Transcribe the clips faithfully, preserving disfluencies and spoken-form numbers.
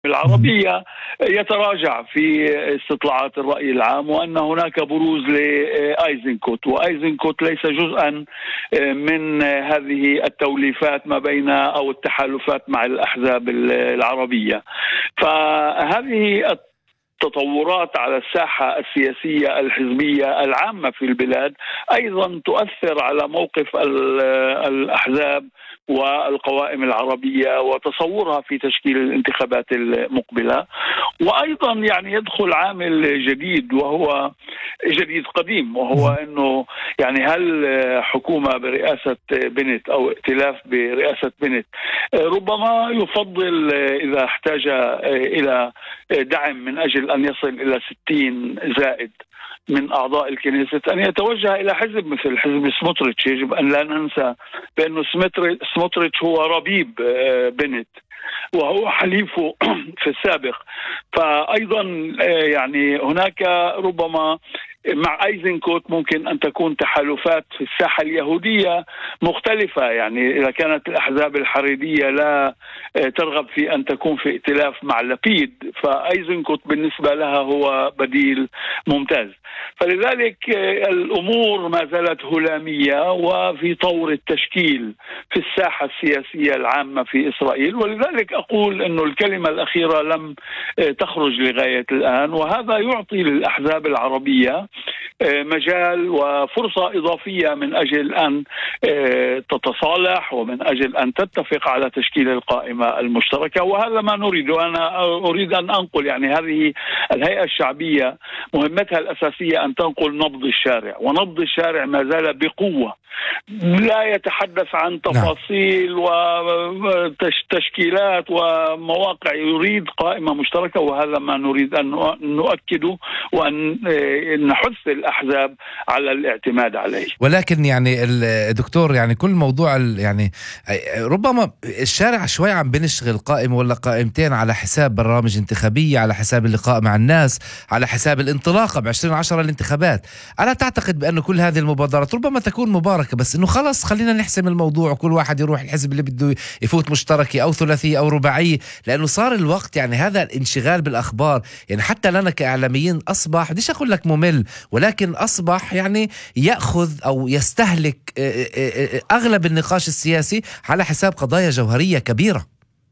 العربية يتراجع في استطلاعات الرأي العام، وأن هناك بروز لأيزنكوت، وأيزنكوت ليس جزءا من هذه التوليفات ما بين أو التحالفات مع الأحزاب العربية. فهذه التطورات على الساحة السياسية الحزبية العامة في البلاد أيضا تؤثر على موقف الأحزاب والقوائم العربية وتصورها في تشكيل الانتخابات المقبلة. وأيضا يعني يدخل عامل جديد وهو جديد قديم، وهو أنه يعني هل حكومة برئاسة بنت أو ائتلاف برئاسة بنت ربما يفضل إذا احتاج إلى دعم من أجل أن يصل إلى ستين زائد من أعضاء الكنيسة أن يتوجه إلى حزب مثل حزب سموتريتش. يجب أن لا ننسى بأن سموتريتش هو ربيب بنت وهو حليفه في السابق. فأيضا يعني هناك ربما مع أيزنكوت ممكن أن تكون تحالفات في الساحة اليهودية مختلفة. يعني إذا كانت الأحزاب الحريدية لا ترغب في أن تكون في ائتلاف مع لبيد، فأيزنكوت بالنسبة لها هو بديل ممتاز. فلذلك الأمور ما زالت هلامية وفي طور التشكيل في الساحة السياسية العامة في إسرائيل. ولذلك أقول أن الكلمة الأخيرة لم تخرج لغاية الآن، وهذا يعطي للأحزاب العربية مجال وفرصة إضافية من أجل أن تتصالح ومن أجل أن تتفق على تشكيل القائمة المشتركة. وهذا ما نريد. وأنا أريد أن أنقل يعني هذه الهيئة الشعبية مهمتها الأساسية أن تنقل نبض الشارع، ونبض الشارع ما زال بقوة، لا يتحدث عن تفاصيل وتشكيلات ومواقع، يريد قائمة مشتركة. وهذا ما نريد أن نؤكده وأن نحث الأحزاب على الاعتماد عليه. ولكن يعني الدكتور يعني كل موضوع يعني ربما الشارع شوي عم بنشغل قائمة ولا قائمتين على حساب برامج انتخابية، على حساب اللقاء مع الناس، على حساب الانطلاقة بعشرين عشرة الانتخابات. ألا تعتقد بأن كل هذه المبادرات ربما تكون مباركة، بس إنه خلص خلينا نحسم الموضوع وكل واحد يروح الحزب اللي بده يفوت مشتركي أو ثلاثي أو رباعي، لأنه صار الوقت يعني هذا الانشغال بالأخبار يعني حتى لنا كإعلاميين أصبح بديش أقول لك ممل، ولكن أصبح يعني يأخذ أو يستهلك أغلب النقاش السياسي على حساب قضايا جوهرية كبيرة.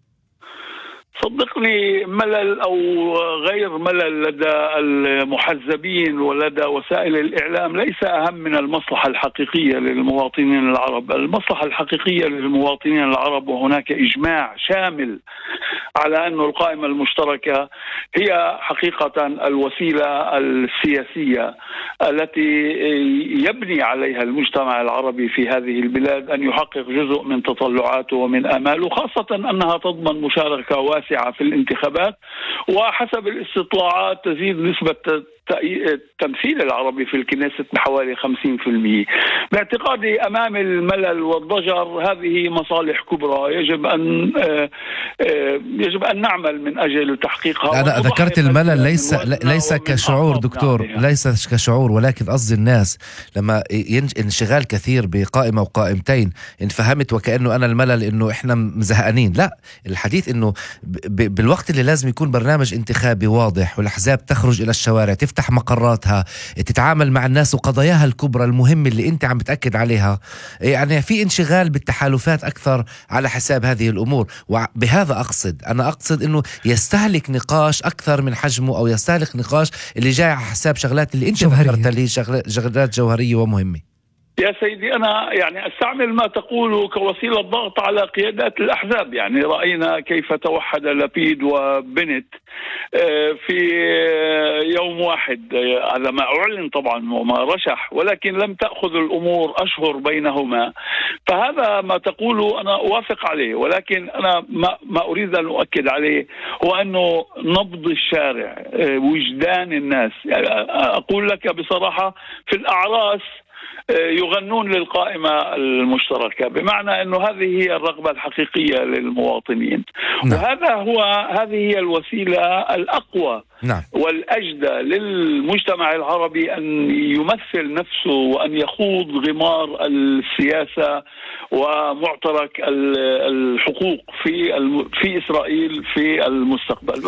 صدقني ملل أو غير ملل لدى المحزبين ولدى وسائل الإعلام ليس أهم من المصلحة الحقيقية للمواطنين العرب. المصلحة الحقيقية للمواطنين العرب وهناك إجماع شامل على أن القائمة المشتركة هي حقيقة الوسيلة السياسية التي يبني عليها المجتمع العربي في هذه البلاد أن يحقق جزء من تطلعاته ومن آماله، خاصة أنها تضمن مشاركة واسعة في الانتخابات. وحسب الاستطلاعات تزيد نسبة التمثيل العربي في الكنيسة بحوالي خمسين بالمئة. باعتقادي أمام الملل والضجر هذه مصالح كبرى يجب أن يجب أن نعمل من أجل تحقيقها. أنا ذكرت الملل ليس ليس كشعور دكتور، ليس كشعور، ولكن قصدي الناس لما انشغال كثير بقائمة وقائمتين انفهمت وكأنه أنا الملل إنه إحنا مزهقانين. لا، الحديث إنه بالوقت اللي لازم يكون برنامج انتخابي واضح والأحزاب تخرج إلى الشوارع تفتح مقراتها تتعامل مع الناس وقضاياها الكبرى المهمة اللي انت عم بتأكد عليها، يعني في انشغال بالتحالفات أكثر على حساب هذه الأمور. وبهذا أقصد أنا أقصد أنه يستهلك نقاش أكثر من حجمه، أو يستهلك نقاش اللي جاي على حساب شغلات اللي انت ذكرت لي شغلات جوهرية ومهمة. يا سيدي أنا يعني أستعمل ما تقوله كوسيلة ضغط على قيادات الأحزاب. يعني رأينا كيف توحد لبيد وبنت في يوم واحد، هذا ما أعلن طبعا وما رشح، ولكن لم تأخذ الأمور أشهر بينهما. فهذا ما تقوله أنا أوافق عليه، ولكن أنا ما, ما أريد أن أؤكد عليه هو أنه نبض الشارع، وجدان الناس. يعني أقول لك بصراحة في الأعراس يغنون للقائمة المشتركة، بمعنى أنه هذه هي الرغبة الحقيقية للمواطنين. نعم. وهذا هو هذه هي الوسيلة الأقوى نعم. والأجدى للمجتمع العربي أن يمثل نفسه وأن يخوض غمار السياسة ومعترك الحقوق في في إسرائيل في المستقبل.